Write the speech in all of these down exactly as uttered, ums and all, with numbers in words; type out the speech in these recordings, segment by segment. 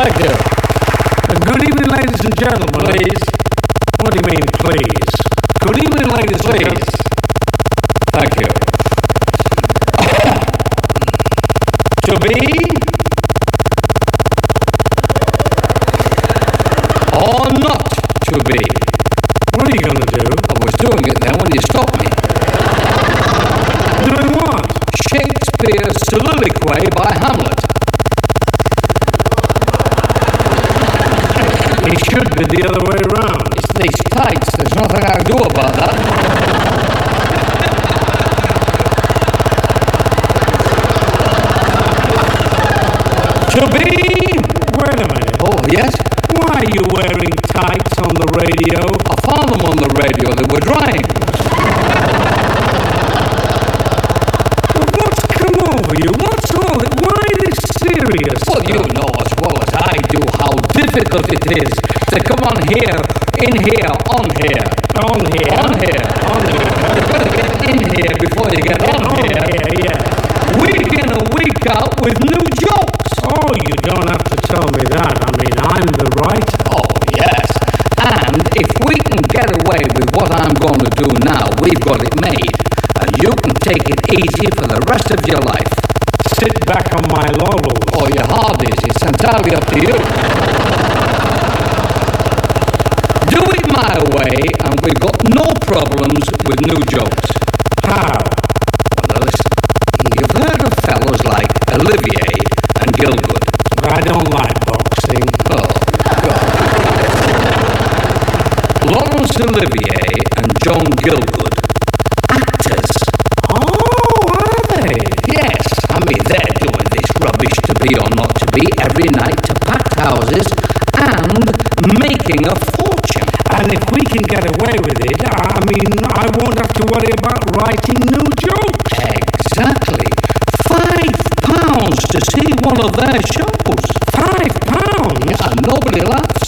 Thank you. Uh, good evening, ladies and gentlemen. Please. What do you mean, please? Good evening, ladies and gentlemen. Please. Thank you. To be or not to be? What are you going to do? I was doing it then when you stopped me. Doing what? Shakespeare's soliloquy by Hamlet. It should be the other way around. It's these tights. There's nothing I can do about that. To be... Wait a minute. Oh, yes? Why are you wearing tights on the radio? I found them on the radio. They were drying. Well, what's come over you? What's all this? Why this serious? Well, you know as well as I do how difficult it is to come on here, in here, on here. On here. On here. On here. You've got to get in here before you get on, On here. here, yeah. Week in and week out with new jokes. Oh, you don't have to tell me that. I mean, I'm the writer. Oh, yes. And if we can get away with what I'm going to do now, we've got it made. And you can take it easy for the rest of your life. Sit back on my laurels. Or your hard is. It's entirely up to you. Do it my way, and we've got no problems with new jokes. How? Well, now listen. You've heard of fellows like Olivier and Gilgood. I don't like boxing. Oh, God. Laurence Olivier and John Gilgood. Actors. Oh, are they? Yes, I mean, they're doing this rubbish to be or not to be every night to packed houses and making a fortune. And if we can get away with it, I mean, I won't have to worry about writing new jokes. Exactly. Five pounds to see one of their shows. Five pounds? Yeah, and nobody laughs.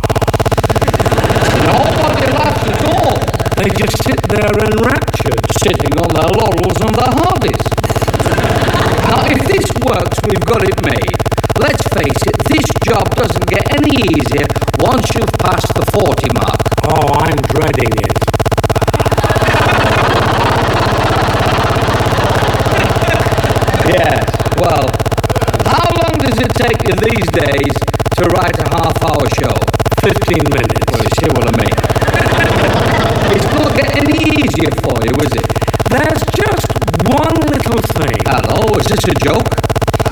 Nobody laughs at all. They just sit there enraptured. Sitting on their laurels and their hardies. Now, if this works, we've got it made. Let's face it, this job doesn't get any easier once you've passed the forty mark. Oh, I'm dreading it. Yes, well, how long does it take you these days to write a half-hour show? Fifteen minutes.